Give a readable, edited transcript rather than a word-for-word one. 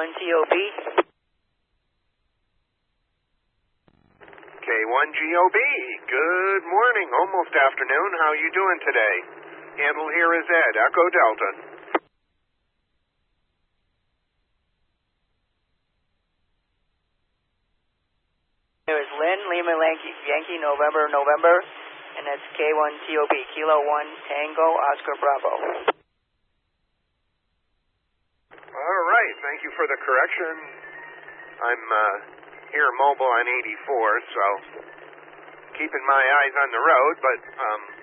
K1TOB. K1GOB, good morning, almost afternoon. How you doing today? Handle here is Ed, Echo Delta. There is Lynn, Lima, Yankee, November, and that's K1TOB, Kilo 1, Tango, Oscar, Bravo. All right, thank you for the correction. I'm here mobile on 84, so keeping my eyes on the road, but